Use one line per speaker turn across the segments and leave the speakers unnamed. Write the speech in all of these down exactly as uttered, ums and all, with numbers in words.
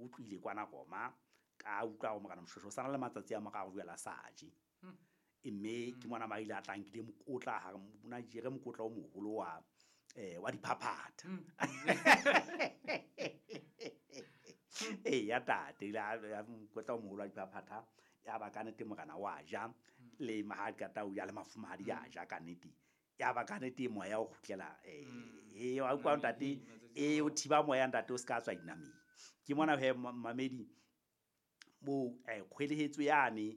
utlwile kwana goma ka utlwa go Mogana Moshweshwe sana le matsatsi a mo ga go buela saje mme ke mona maile a tlang ke le mokotla ha mona jere mokotla o mogolo wa eh wa diphaphatha eh ya tate la ya mokotla o mogolo wa diphaphatha ya ba ka nete Mogana wa ja le mahadi ka tau ya le mafumahadi ya ja ka nete ya ba ka nete moya o khutlela eh e wa kwa ntate e o thiba moya ntate o ska tswa dinameng ke mona he mamedi mo eh khwelehetswe yane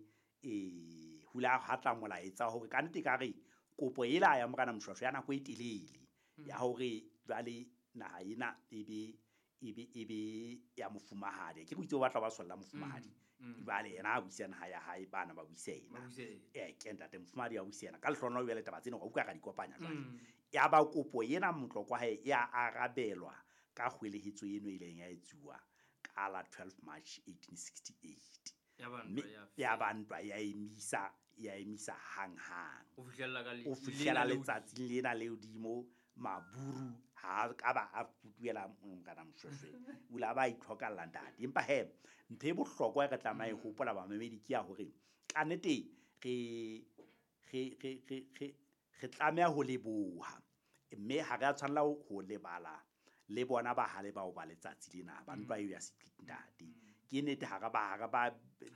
eh hula hatla molaetsa hore ka nete ka re kopo ela ya Mogana Moshweshwe yana go etelele ya hore jwale naha ena ebe ebe ebe ya mofumahadi ke go itse o batla ba solla mofumahadi ibale yena a buisana ha ya hae bana ba buisena eh ke ntate mofumahadi ya buisena ka lehlona o bele taba tsena go uka ga dikopanya jwale ya ba kopo yena motlokwa hae ya arabelwa ka khwelehetswe eno ile ya etsuwa ka la twelve March eighteen sixty-eight ya bantwa ya emisa ya emisa hang hang o fihlela letsatsi lena le udimo maburu ha ka ba a futuela Mogana Moshweshwe ula ba itlhokalla ntate empa he nthe bohlokwa re tla mai hopola ba memedi ke ya hore ka nete re re re re re tlamea ho leboha mme ha ga tshwanela ho lebala le bona ba hale ba o ba letsatsi lena ba ntwa ya sekitndate ke nete ha ga ba ha ga ba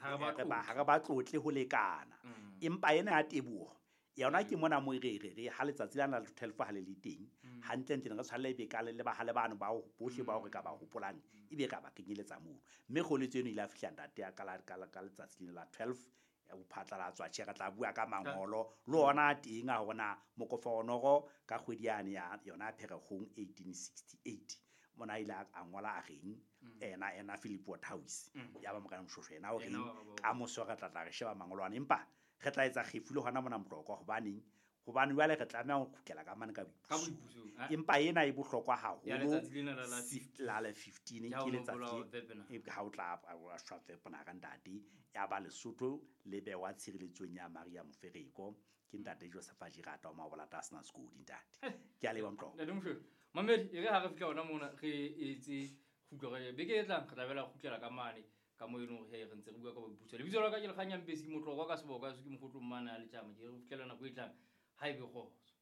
ha ga ba tlotle ho lekana empa ena ya teboho yona ke mona mo re re re ha letsatsi lana le twelve ha le le teng hantle ntle re tshwale be ka le ba hale bana ba ho bohle ba hore ka ba hopolang ebe ka ba kenyeletsa moo mme go le tseno ile a fihla ntate ya kala kala ka letsatsi la twelve ya bophatla la tswa tshega tla bua ka mangolo le ona teng a hona mokofonoro ka kgwediane ya yona Pherekgong eighteen sixty-eight mona ile a ngola a reng ena ena Philip Waterhouse ya ba Mogana Moshweshwe ena o reng ka moso ga tla tla re sheba mangolwana empa re tla etsa khefule hona mona motloko go baneng go bane jwale re tlamea go khukela ka mane ka boipuso empa ena e bohlokwa haholo la le fifteen ke letsatsi e ha o tla a shwafe pona ka ntate ya ba Lesotho le be wa tshireletsong ya Maria Mofereko ke ntate Joseph Ajirata o mabola tasna skodi ntate ke a leba mtloko
ntate Moshweshwe mamedi e re ha re fika hona mona re etse khutlo re beke etlang re tla khutlela ka mane ka mo eno he re ntse re bua ka boiputso le bitso la ka ke le kganya mpesi motloko ka seboka se ke mogotlo mmane a le tjama ke re fitlhelana go etlang ha e be go